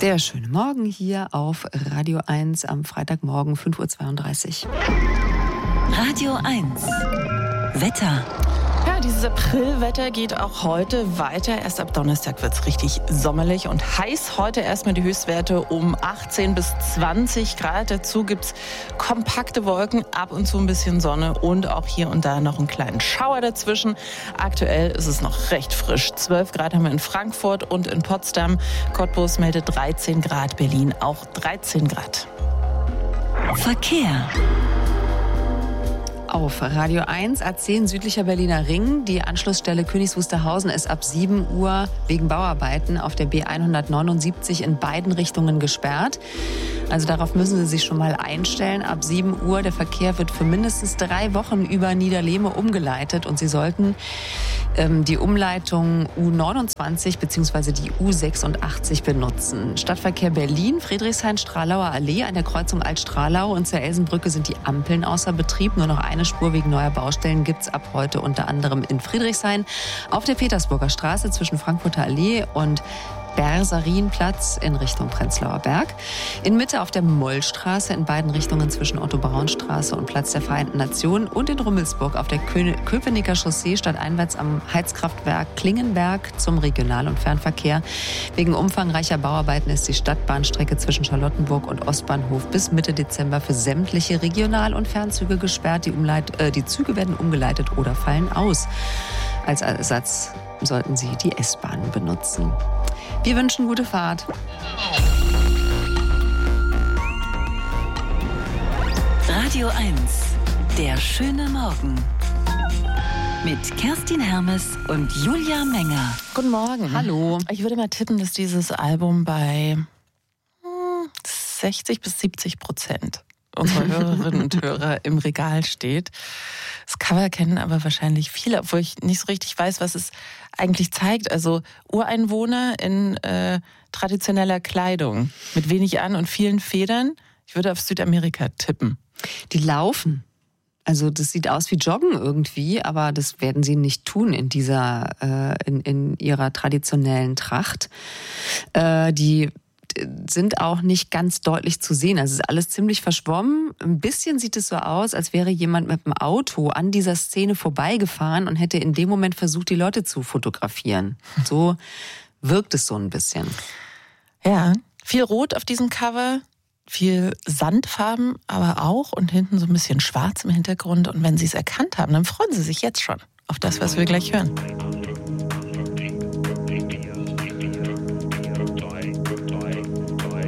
Der schöne Morgen hier auf Radio 1 am Freitagmorgen 5:32 Uhr. Radio 1 Wetter. Ja, dieses Aprilwetter geht auch heute weiter. Erst ab Donnerstag wird es richtig sommerlich und heiß. Heute erstmal die Höchstwerte um 18 bis 20 Grad. Dazu gibt es kompakte Wolken, ab und zu ein bisschen Sonne und auch hier und da noch einen kleinen Schauer dazwischen. Aktuell ist es noch recht frisch. 12 Grad haben wir in Frankfurt und in Potsdam. Cottbus meldet 13 Grad, Berlin auch 13 Grad. Verkehr. Auf Radio 1 A10 südlicher Berliner Ring. Die Anschlussstelle Königs Wusterhausen ist ab 7 Uhr wegen Bauarbeiten auf der B179 in beiden Richtungen gesperrt. Also darauf müssen Sie sich schon mal einstellen. Ab 7 Uhr, der Verkehr wird für mindestens 3 Wochen über Niederlehme umgeleitet und Sie sollten die Umleitung U29 bzw. die U86 benutzen. Stadtverkehr Berlin, Friedrichshain-Stralauer Allee an der Kreuzung Alt-Stralau und zur Elsenbrücke sind die Ampeln außer Betrieb. Nur noch eine Spur wegen neuer Baustellen gibt's ab heute unter anderem in Friedrichshain. Auf der Petersburger Straße zwischen Frankfurter Allee und Berserinplatz in Richtung Prenzlauer Berg. In Mitte auf der Mollstraße in beiden Richtungen zwischen Otto-Braun-Straße und Platz der Vereinten Nationen und in Rummelsburg auf der Köpenicker Chaussee stadteinwärts am Heizkraftwerk Klingenberg zum Regional- und Fernverkehr. Wegen umfangreicher Bauarbeiten ist die Stadtbahnstrecke zwischen Charlottenburg und Ostbahnhof bis Mitte Dezember für sämtliche Regional- und Fernzüge gesperrt. Die Züge werden umgeleitet oder fallen aus. Als Ersatz sollten Sie die S-Bahn benutzen. Wir wünschen gute Fahrt. Radio 1, der schöne Morgen. Mit Kerstin Hermes und Julia Menger. Guten Morgen. Hallo. Ich würde mal tippen, dass dieses Album bei 60 bis 70% unserer Hörerinnen und Hörer im Regal steht. Das Cover kennen aber wahrscheinlich viele, obwohl ich nicht so richtig weiß, was es eigentlich zeigt. Also Ureinwohner in traditioneller Kleidung mit wenig an und vielen Federn. Ich würde auf Südamerika tippen. Die laufen. Also das sieht aus wie Joggen irgendwie, aber das werden sie nicht tun in in ihrer traditionellen Tracht. Die sind auch nicht ganz deutlich zu sehen. Also es ist alles ziemlich verschwommen. Ein bisschen sieht es so aus, als wäre jemand mit dem Auto an dieser Szene vorbeigefahren und hätte in dem Moment versucht, die Leute zu fotografieren. So wirkt es so ein bisschen. Ja, viel Rot auf diesem Cover, viel Sandfarben aber auch und hinten so ein bisschen schwarz im Hintergrund. Und wenn Sie es erkannt haben, dann freuen Sie sich jetzt schon auf das, was wir gleich hören.